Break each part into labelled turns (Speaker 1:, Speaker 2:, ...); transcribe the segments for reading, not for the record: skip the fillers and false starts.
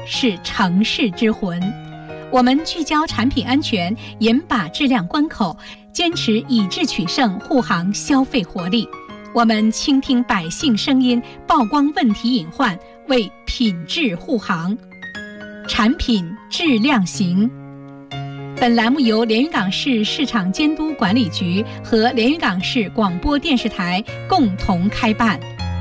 Speaker 1: 是城市之魂。我们聚焦产品安全，严把质量关口，坚持以质取胜，护航消费活力。我们倾听百姓声音，曝光问题隐患，为品质护航。产品质量行。本栏目由连云港市市场监督管理局和连云港市广播电视台共同开办。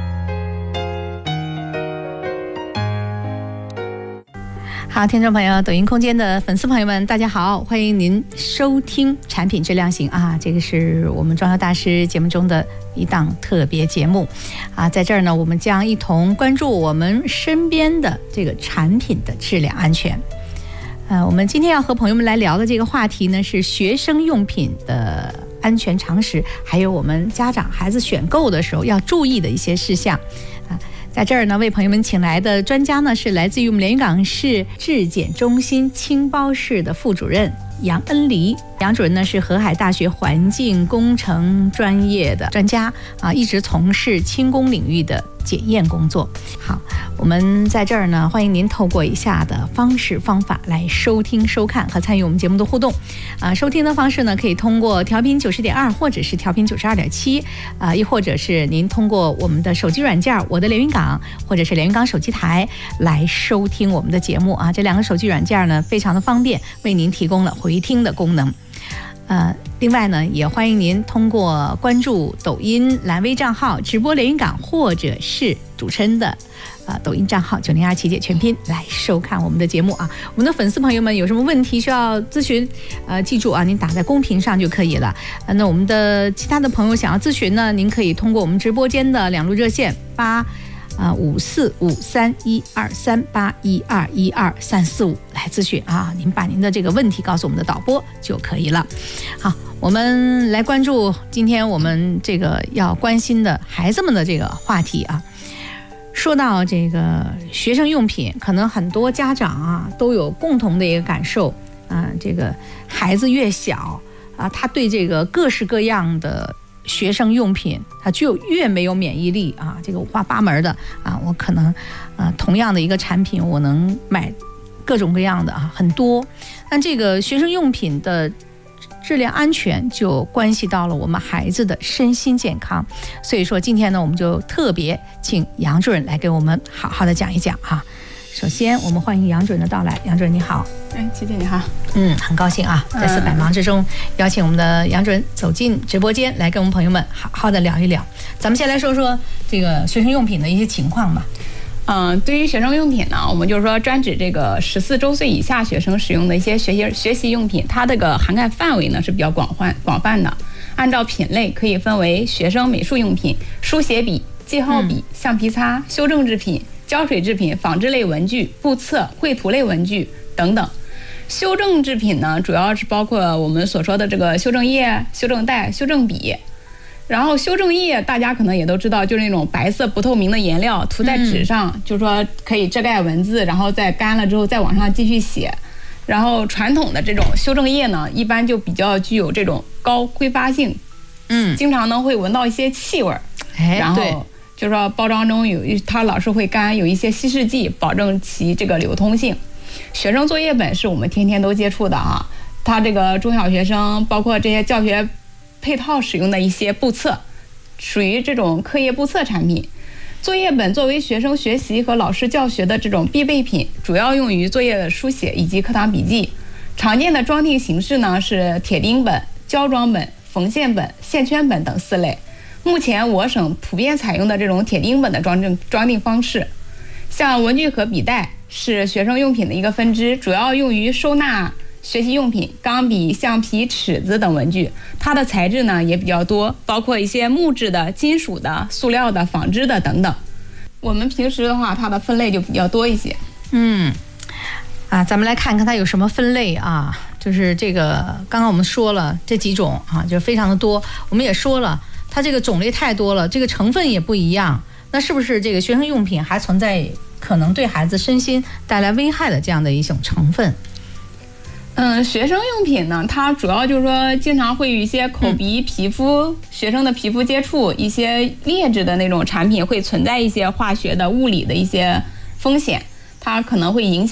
Speaker 1: 好，听众朋友，抖音空间的粉丝朋友们，大家好，欢迎您收听产品质量行啊，这个是我们装修大师节目中的一档特别节目啊，在这儿呢，我们将一同关注我们身边的这个产品的质量安全。我们今天要和朋友们来聊的这个话题呢，是学生用品的安全常识，还有我们家长孩子选购的时候要注意的一些事项啊。在这儿呢，为朋友们请来的专家呢，是来自于我们连云港市质检中心青包室的副主任杨恩黎。杨主任呢是河海大学环境工程专业的专家啊，一直从事轻工领域的检验工作。好，我们在这儿呢，欢迎您透过以下的方式方法来收听、收看和参与我们节目的互动。收听的方式呢，可以通过调频90.2或者是调频92.7，亦或者是您通过我们的手机软件我的连云港或者是连云港手机台来收听我们的节目啊。这两个手机软件呢，非常的方便，为您提供了回听的功能。另外呢，也欢迎您通过关注抖音蓝微账号直播连云港，或者是主持人的抖音账号902琪姐全拼来收看我们的节目啊。我们的粉丝朋友们有什么问题需要咨询，记住啊，您打在公屏上就可以了。那我们的其他的朋友想要咨询呢，您可以通过我们直播间的两路热线84531238121234来咨询啊，您把您的这个问题告诉我们的导播就可以了。好，我们来关注今天我们这个要关心的孩子们的这个话题啊。说到这个学生用品，可能很多家长啊都有共同的一个感受啊，这个孩子越小啊，他对这个各式各样的学生用品它就越没有免疫力啊，这个五花八门的啊，我可能同样的一个产品我能买各种各样的啊，很多。但这个学生用品的质量安全就关系到了我们孩子的身心健康，所以说今天呢，我们就特别请杨主任来给我们好好的讲一讲啊。首先我们欢迎杨主任的到来。杨主任你好。
Speaker 2: 琪姐你好。
Speaker 1: 很高兴啊，在此百忙之中邀请我们的杨主任走进直播间来跟我们朋友们好好的聊一聊。咱们先来说说这个学生用品的一些情况吧。
Speaker 2: 对于学生用品呢，我们就是说专指这个14周岁以下学生使用的一些学习用品，它这个涵盖范围呢是比较广泛的。按照品类可以分为学生美术用品、书写笔、记号笔、橡皮擦、修正制品、胶水制品、纺织类文具、簿册、绘图类文具等等。修正制品呢，主要是包括我们所说的这个修正液、修正带、修正笔。然后修正液大家可能也都知道，就是那种白色不透明的颜料涂在纸上，就是说可以遮盖文字，然后再干了之后再往上继续写。然后传统的这种修正液呢，一般就比较具有这种高挥发性，经常呢会闻到一些气味，然后就是说包装中它老是会干，有一些稀释剂，保证其这个流通性。学生作业本是我们天天都接触的啊，它这个中小学生包括这些教学配套使用的一些簿册，属于这种课业簿册产品。作业本作为学生学习和老师教学的这种必备品，主要用于作业的书写以及课堂笔记。常见的装订形式呢是铁钉本、胶装本、缝线本、线圈本等4类。目前我省普遍采用的这种铁钉本的装订方式。像文具盒、笔袋是学生用品的一个分支，主要用于收纳学习用品、钢笔、橡皮、尺子等文具。它的材质呢也比较多，包括一些木质的、金属的、塑料的、纺织的等等。我们平时的话，它的分类就比较多一些。
Speaker 1: 咱们来看看它有什么分类啊？就是这个刚刚我们说了这几种啊，就是非常的多。我们也说了，它这个种类太多了，这个成分也不一样。那是不是这个学生用品还存在可能对孩子身心带来危害的这样的一种成分？
Speaker 2: 学生用品呢，它主要就是说经常会与一些口鼻、皮肤、学生的皮肤接触，一些劣质的那种产品会存在一些化学的、物理的一些风险，它可能会影响